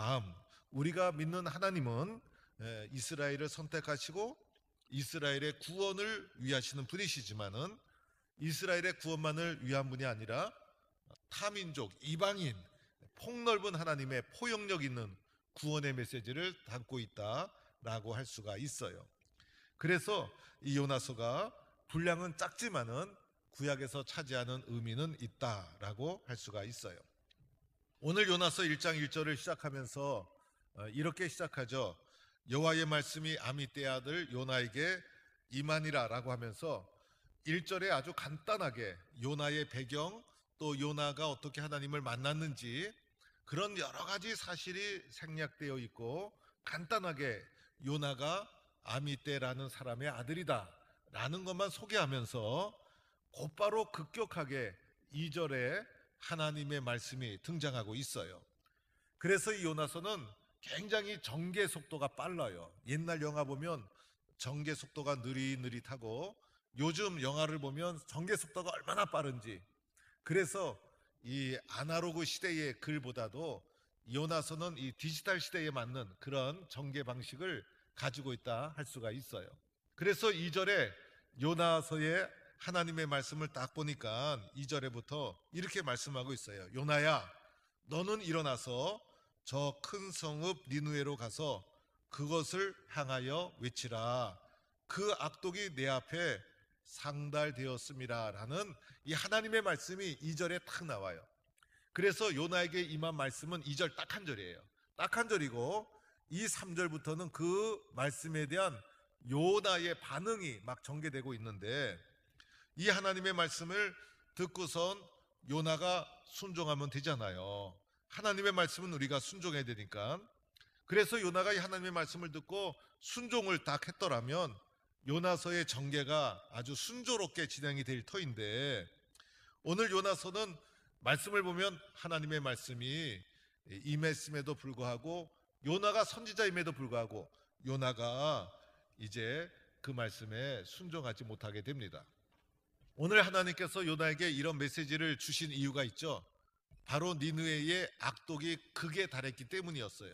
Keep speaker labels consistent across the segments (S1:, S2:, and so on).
S1: 마음, 우리가 믿는 하나님은 이스라엘을 선택하시고 이스라엘의 구원을 위하시는 분이시지만은 이스라엘의 구원만을 위한 분이 아니라 타민족, 이방인, 폭넓은 하나님의 포용력 있는 구원의 메시지를 담고 있다라고 할 수가 있어요. 그래서 이 요나서가 분량은 작지만은 구약에서 차지하는 의미는 있다라고 할 수가 있어요. 오늘 요나서 1장 1절을 시작하면서 이렇게 시작하죠. 여호와의 말씀이 아미떼 아들 요나에게 임하니라 라고 하면서 1절에 아주 간단하게 요나의 배경, 또 요나가 어떻게 하나님을 만났는지 그런 여러 가지 사실이 생략되어 있고, 간단하게 요나가 아미떼라는 사람의 아들이다 라는 것만 소개하면서 곧바로 급격하게 2절에 하나님의 말씀이 등장하고 있어요. 그래서 이 요나서는 굉장히 전개 속도가 빨라요. 옛날 영화 보면 전개 속도가 느릿느릿하고 요즘 영화를 보면 전개 속도가 얼마나 빠른지, 그래서 이 아날로그 시대의 글보다도 요나서는 이 디지털 시대에 맞는 그런 전개 방식을 가지고 있다 할 수가 있어요. 그래서 2절에 요나서의 하나님의 말씀을 딱 보니까 2절에부터 이렇게 말씀하고 있어요. 요나야, 너는 일어나서 저 큰 성읍 니느웨로 가서 그것을 향하여 외치라. 그 악독이 내 앞에 상달되었음이라 라는 이 하나님의 말씀이 2절에 딱 나와요. 그래서 요나에게 임한 말씀은 2절 딱 한 절이에요. 딱 한 절이고, 이 3절부터는 그 말씀에 대한 요나의 반응이 막 전개되고 있는데, 이 하나님의 말씀을 듣고선 요나가 순종하면 되잖아요. 하나님의 말씀은 우리가 순종해야 되니까. 그래서 요나가 이 하나님의 말씀을 듣고 순종을 딱 했더라면 요나서의 전개가 아주 순조롭게 진행이 될 터인데, 오늘 요나서는 말씀을 보면 하나님의 말씀이 임했음에도 불구하고, 요나가 선지자임에도 불구하고 요나가 이제 그 말씀에 순종하지 못하게 됩니다. 오늘 하나님께서 요나에게 이런 메시지를 주신 이유가 있죠. 바로 니느웨의 악독이 극에 달했기 때문이었어요.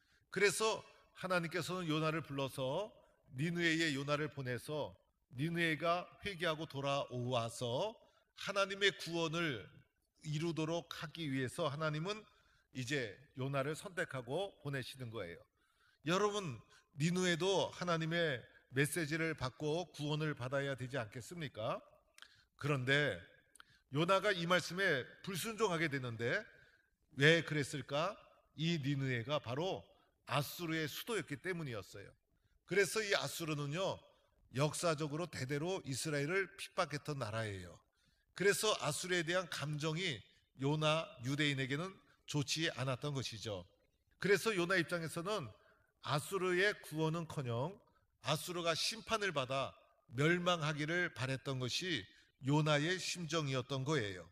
S1: 그래서 하나님께서는 요나를 불러서 니느웨에 요나를 보내서 니느웨가 회개하고 돌아와서 하나님의 구원을 이루도록 하기 위해서 하나님은 이제 요나를 선택하고 보내시는 거예요. 여러분, 니느웨도 하나님의 메시지를 받고 구원을 받아야 되지 않겠습니까? 그런데 요나가 이 말씀에 불순종하게 되는데 왜 그랬을까? 이 니느웨가 바로 아수르의 수도였기 때문이었어요. 그래서 이 아수르는요, 역사적으로 대대로 이스라엘을 핍박했던 나라예요. 그래서 아수르에 대한 감정이 요나 유대인에게는 좋지 않았던 것이죠. 그래서 요나 입장에서는 아수르의 구원은커녕 아수르가 심판을 받아 멸망하기를 바랬던 것이 요나의 심정이었던 거예요.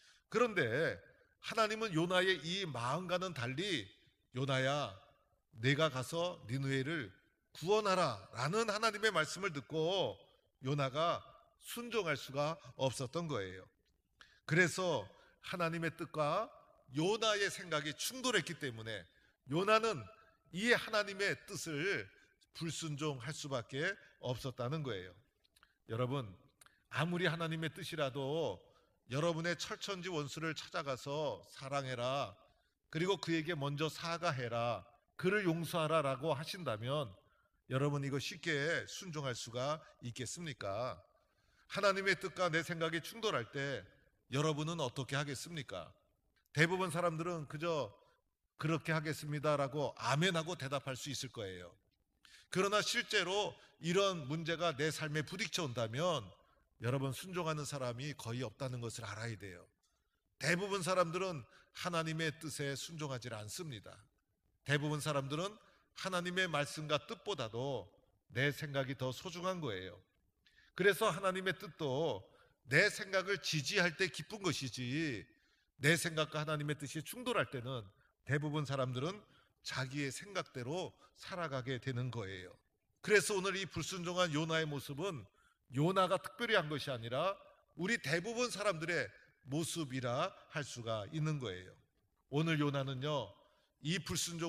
S1: 그런데 하나님은 요나의 이 마음과는 달리, 요나야, 내가 가서 니느웨를 구원하라 라는 하나님의 말씀을 듣고 요나가 순종할 수가 없었던 거예요. 그래서 하나님의 뜻과 요나의 생각이 충돌했기 때문에 요나는 이 하나님의 뜻을 불순종할 수밖에 없었다는 거예요. 여러분, 아무리 하나님의 뜻이라도 여러분의 철천지 원수를 찾아가서 사랑해라, 그리고 그에게 먼저 사과해라, 그를 용서하라 라고 하신다면 여러분, 이거 쉽게 순종할 수가 있겠습니까? 하나님의 뜻과 내 생각이 충돌할 때 여러분은 어떻게 하겠습니까? 대부분 사람들은 그저 그렇게 하겠습니다라고 아멘하고 대답할 수 있을 거예요. 그러나 실제로 이런 문제가 내 삶에 부딪혀 온다면 여러분, 순종하는 사람이 거의 없다는 것을 알아야 돼요. 대부분 사람들은 하나님의 뜻에 순종하지 않습니다. 대부분 사람들은 하나님의 말씀과 뜻보다도 내 생각이 더 소중한 거예요. 그래서 하나님의 뜻도 내 생각을 지지할 때 기쁜 것이지, 내 생각과 하나님의 뜻이 충돌할 때는 대부분 사람들은 자기의 생각대로 살아가게 되는 거예요. 그래서 오늘 이 불순종한 요나의 모습은 요나가 특별히 한 것이 아니라 우리 대부분 사람들의 모습이라 할 수가 있는 거예요. 오늘 요나는요, 이 불순종을